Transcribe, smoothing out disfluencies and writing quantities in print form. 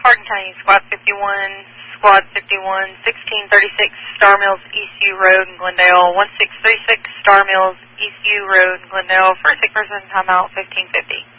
Hardin County, Squad 51, 1636 Star Mills, Eastview Road in Glendale, 1636 Star Mills, Eastview Road in Glendale, for a sick person, timeout 1550.